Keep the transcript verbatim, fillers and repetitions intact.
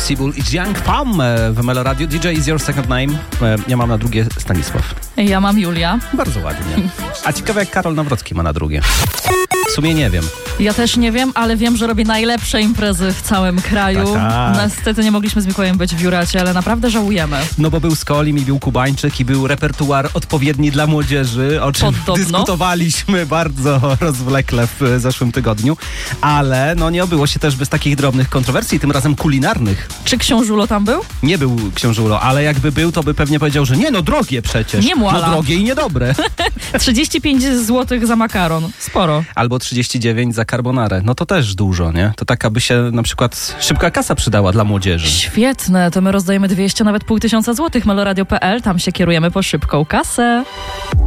Impossible i Young Pam w Meloradiu. D J is your second name. Ja mam na drugie Stanisław. Ja mam Julia. Bardzo ładnie. A ciekawe jak Karol Nawrocki ma na drugie. W sumie nie wiem. Ja też nie wiem, ale wiem, że robi najlepsze imprezy w całym kraju. Tak, tak. Niestety nie mogliśmy z Mikołajem być w Juracie, ale naprawdę żałujemy. No bo był Skolim i był Kubańczyk i był repertuar odpowiedni dla młodzieży, o czym Podobno. dyskutowaliśmy bardzo rozwlekle w zeszłym tygodniu. Ale no nie obyło się też bez takich drobnych kontrowersji, tym razem kulinarnych. Czy Książulo tam był? Nie był Książulo, ale jakby był, to by pewnie powiedział, że nie, no drogie przecież. Nie muala. No drogie i niedobre. trzydzieści pięć złotych za makaron. Sporo. Albo trzydzieści dziewięć za carbonarę. No to też dużo, nie? To taka by się na przykład szybka kasa przydała dla młodzieży. Świetne, to my rozdajemy dwieście, nawet pół tysiąca złotych. Meloradio kropka p l, tam się kierujemy po szybką kasę.